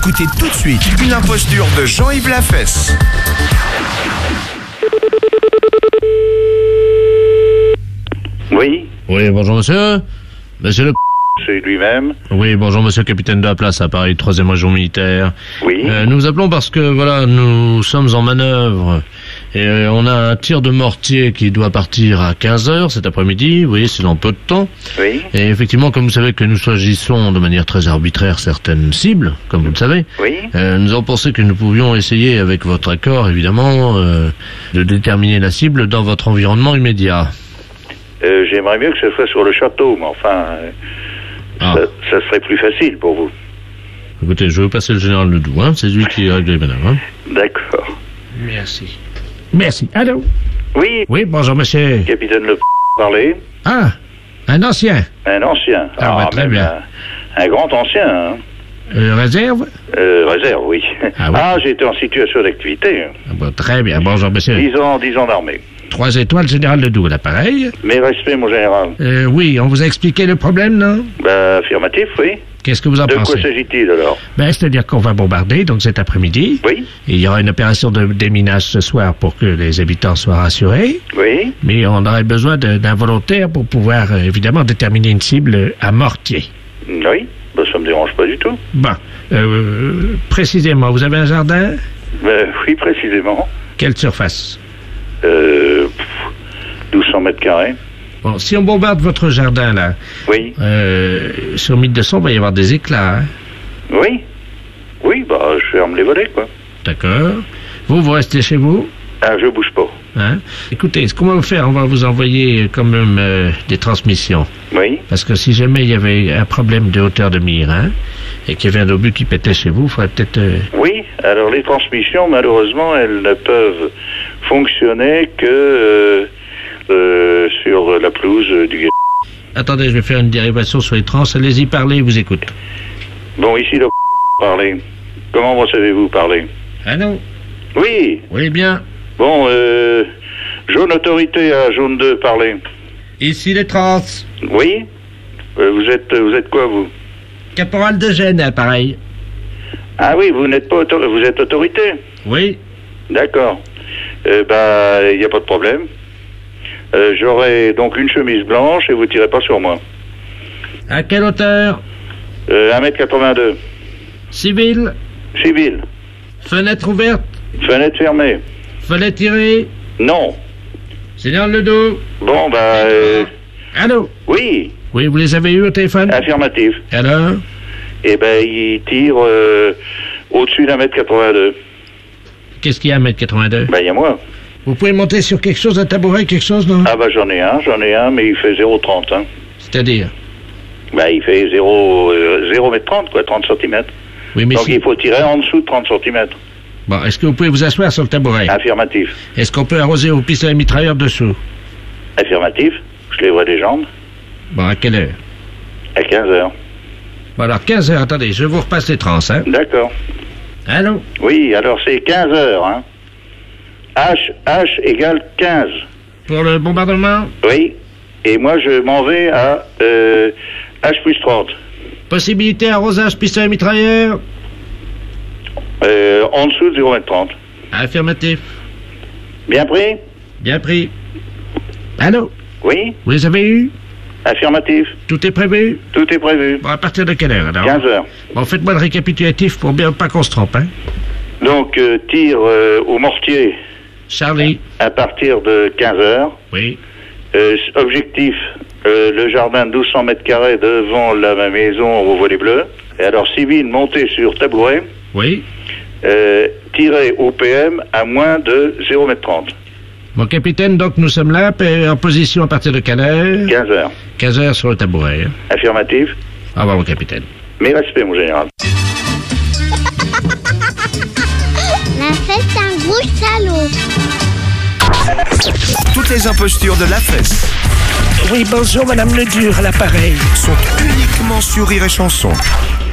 Écoutez tout de suite une imposture de Jean-Yves Lafesse. Oui. Oui, bonjour monsieur. Monsieur le... C'est lui-même. Oui, bonjour monsieur capitaine de la place, à Paris, 3e région militaire. Oui. Nous vous appelons parce que, voilà, nous sommes en manœuvre. Et on a un tir de mortier qui doit partir à 15h cet après-midi. Vous voyez, c'est dans peu de temps. Oui. Et effectivement, comme vous savez que nous choisissons de manière très arbitraire certaines cibles, comme vous le savez, Oui. nous avons pensé que nous pouvions essayer, avec votre accord évidemment, de déterminer la cible dans votre environnement immédiat. J'aimerais mieux que ce soit sur le château, mais enfin, ça serait plus facile pour vous. Écoutez, je vais passer le général Ledoux, hein, c'est lui qui règle les manœuvres. Hein. D'accord. Merci. Merci. Allô? Oui. Oui, bonjour monsieur. Capitaine Le parler. Ah, un ancien. Un ancien. Très même bien. Un grand ancien, hein. Réserve? Réserve, oui. Ah oui. J'étais en situation d'activité. Très bien, bonjour monsieur. 10 ans d'armée. 3 étoiles, général Ledoux, à l'appareil. Mes respects, mon général. Oui, on vous a expliqué le problème, non? Affirmatif, oui. Qu'est-ce que vous en De pensez? quoi s'agit-il, alors? C'est-à-dire qu'on va bombarder, donc cet après-midi. Oui. Et il y aura une opération de déminage ce soir pour que les habitants soient rassurés. Oui. Mais on aurait besoin d'un volontaire pour pouvoir, évidemment, déterminer une cible à mortier. Oui. Ça me dérange pas du tout. Bon. Précisément, vous avez un jardin? Oui, précisément. Quelle surface? 1200 mètres carrés. Bon, si on bombarde votre jardin, là, Oui. sur 1200, il va y avoir des éclats, hein? Oui. Oui, je ferme les volets, quoi. D'accord. Vous restez chez vous? Je bouge pas. Hein? Écoutez, ce qu'on va vous faire, on va vous envoyer quand même des transmissions. Oui. Parce que si jamais il y avait un problème de hauteur de mire, hein, et qu'il y avait un obus qui pétait chez vous, il faudrait peut-être... Oui, alors les transmissions, malheureusement, elles ne peuvent fonctionner que sur la pelouse du... Attendez, je vais faire une dérivation sur les trans. Allez-y, parlez, je vous écoute. Bon, ici, le parler. Comment vous savez-vous parler? Ah non? Oui. Oui, bien. Bon, jaune autorité à jaune 2, parler. Ici les trans. Oui. Vous êtes quoi, vous? Caporal de Gênes, pareil. Ah oui, vous n'êtes pas vous êtes autorité? Oui. D'accord. Il n'y a pas de problème. J'aurai donc une chemise blanche et vous tirez pas sur moi. À quelle hauteur? 1m82. Civil? Civil. Fenêtre ouverte? Fenêtre fermée. Fenêtre tirée? Non. Général Ledoux? Bon, Allô? Oui. Oui, vous les avez eus au téléphone? Affirmatif. Alors? Il tire au-dessus d'1m82. Qu'est-ce qu'il y a à 1m82? Il y a moi. Vous pouvez monter sur quelque chose, un tabouret, quelque chose, non? J'en ai un, mais il fait 0,30, hein. C'est-à-dire? Il fait 0,30 quoi, 30 cm. Oui, mais donc il faut tirer en dessous de 30 cm. Bon, est-ce que vous pouvez vous asseoir sur le tabouret? Affirmatif. Est-ce qu'on peut arroser au pistolet mitrailleur dessous? Affirmatif. Je lèverai les jambes. Bon, à quelle heure? À 15h. Bon, alors 15h, attendez, je vous repasse les trans, hein? D'accord. Allô? Oui, alors c'est 15h, hein. H égale 15. Pour le bombardement? Oui. Et moi, je m'en vais à H plus 30. Possibilité arrosage pistolet mitrailleur? En dessous de 0,30. Affirmatif. Bien pris? Bien pris. Allô? Oui? Vous les avez eus? Affirmatif. Tout est prévu? Tout est prévu. Bon, à partir de quelle heure, alors? 15h. Bon, faites-moi le récapitulatif pour bien pas qu'on se trompe, hein? Donc, tir au mortier. Charlie. À partir de 15h. Oui. Objectif, le jardin de 1200 mètres carrés devant la maison au volet bleu. Et alors, civil, monter sur tabouret. Oui. Tirer au PM à moins de 0,30 m. Mon capitaine, donc nous sommes là, en position à partir de quelle heure? 15h. 15h sur le tabouret. Hein? Affirmatif. Au revoir, mon capitaine. Mes respects, mon général. Lafesse, un gros salaud. Toutes les impostures de Lafesse Oui, bonjour, Madame Ledur, à l'appareil. sont uniquement sur Rire et Chanson.